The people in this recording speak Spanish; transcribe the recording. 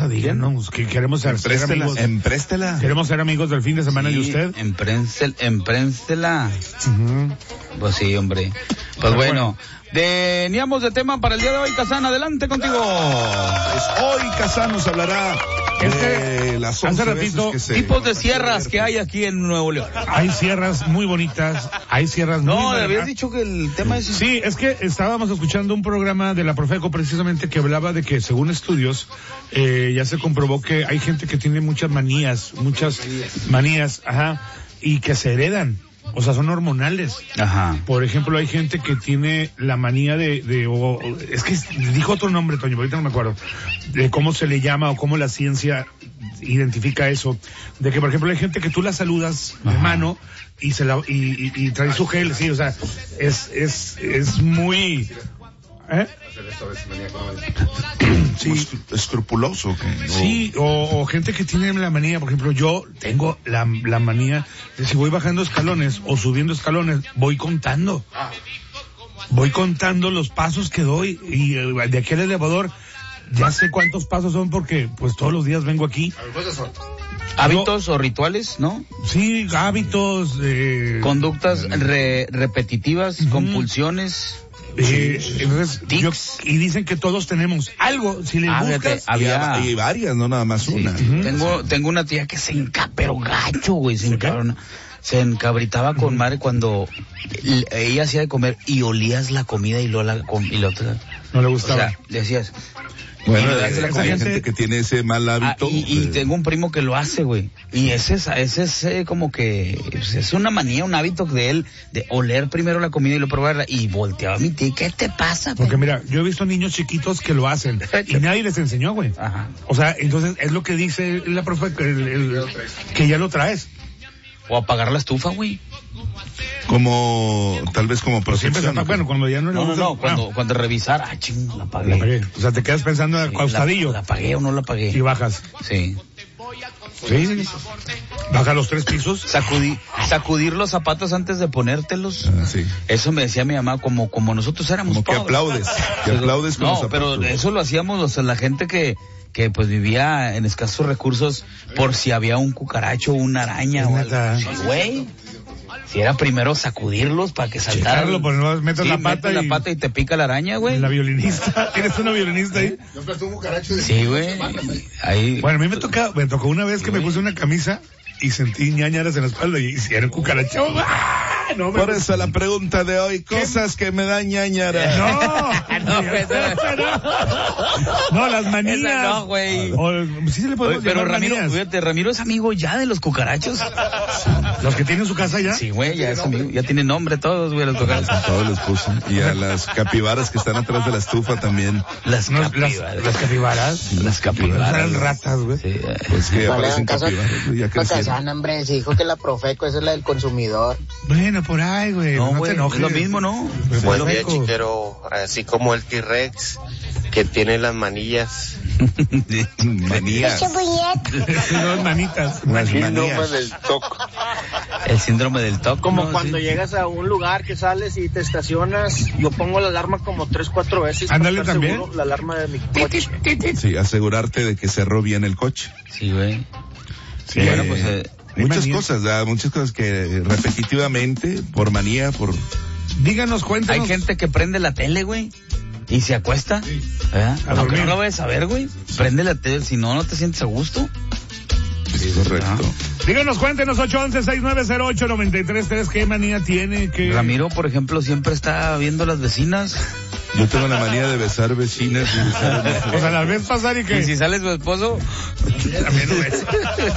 cosa, díganos, que queremos ser amigos. Empréstela. Queremos ser amigos del fin de semana de usted. Empréstela. Pues sí, hombre. Pues bueno. Teníamos de tema para el día de hoy, Kazan, adelante contigo. Hoy Kazan nos hablará de las 11 ratito, veces que tipos de sierras que hay aquí en Nuevo León. Hay sierras muy bonitas, hay sierras muy... No, habías dicho que el tema es... Sí, es que estábamos escuchando un programa de la Profeco precisamente que hablaba de que según estudios ya se comprobó que hay gente que tiene muchas manías, y que se heredan. O sea, son hormonales. Ajá. Por ejemplo, hay gente que tiene la manía es que dijo otro nombre, Toño, ahorita no me acuerdo, de cómo se le llama o cómo la ciencia identifica eso. De que, por ejemplo, hay gente que tú la saludas de mano y y trae su gel, sí, o sea, es muy... Sí, escrupuloso. Sí, o gente que tiene la manía, por ejemplo, yo tengo la manía de si voy bajando escalones o subiendo escalones, voy contando los pasos que doy y de aquí al elevador ya sé cuántos pasos son porque pues todos los días vengo aquí. ¿Hábitos o rituales, no? Sí, hábitos. Conductas repetitivas, compulsiones. Entonces, y dicen que todos tenemos algo, si le buscas. Hay varias, no nada más una. Tengo una tía que pero gacho, güey, se encabritaba con madre cuando ella hacía de comer y olías la comida y no le gustaba. O sea, le decías... Bueno, hay gente que tiene ese mal hábito. Y tengo un primo que lo hace, güey. Y ese es como que es una manía, un hábito de él, de oler primero la comida y luego probarla. Y volteaba a mi tía, ¿qué te pasa? Porque mira, yo he visto niños chiquitos que lo hacen y nadie les enseñó, güey. Ajá. O sea, entonces es lo que dice la profe, que ya lo traes. O apagar la estufa, güey. Tal vez como protección. Bueno, cuando ya cuando revisar, la apagué. O sea, te quedas pensando al costadillo. ¿La apagué o no la apagué? Y bajas. Sí. Baja los 3 pisos. Sacudir los zapatos antes de ponértelos. Sí. Eso me decía mi mamá, como nosotros éramos como pobres. Que aplaudes con los zapatos. Pero eso lo hacíamos, la gente que pues vivía en escasos recursos por si había un cucaracho, una araña o algo. Sí, güey. Si era primero sacudirlos para que saltaran. Pues no metes la pata y te pica la araña, güey. La violinista. ¿Tienes una violinista ahí? Yo presté un cucaracho de... Sí, güey. Ahí. Bueno, a mí me tocó una vez que me puse una camisa y sentí ñañaras en la espalda y era un cucaracho. Por eso la pregunta de hoy, cosas que me dan ñañaras. No, las manías. Esa no, güey. Sí se le puede. Pero Ramiro es amigo ya de los cucarachos. ¿Los que tienen su casa ya? Sí, güey, ya es amigo. Ya tienen nombre todos, güey, los cucarachos. Todos les puso. Y a las capibaras que están atrás de la estufa también. Las capibaras. Las capibaras. Eran ratas, güey. Sí, pues que aparecen capibaras. Ya crecieron. Hombre, se dijo que la Profeco, esa es la del consumidor. Bueno, por ahí, güey. No, güey, te enojes. es lo mismo, ¿no? Buen día, chiquero. Así como el T-Rex, que tiene las manillas. Manías. Dos manitas. El síndrome del TOC. El síndrome del TOC. Como cuando llegas a un lugar que sales y te estacionas, yo pongo la alarma como 3-4 veces. Ándale también. Seguro, la alarma de mi coche. Sí, asegurarte de que cerró bien el coche. Sí, güey. Sí, bueno, pues... muchas cosas que repetitivamente, por manía, Díganos, cuéntanos. Hay gente que prende la tele, güey, y se acuesta. Sí. Aunque no lo vayas a ver, güey. Prende la tele, si no te sientes a gusto. Sí, correcto. Díganos, cuéntenos, 811-6908-933, ¿qué manía tiene? Ramiro, por ejemplo, siempre está viendo las vecinas. Yo tengo la manía de besar vecinas. O sea, las ves pasar y que... ¿Y si sale su esposo? También lo ves.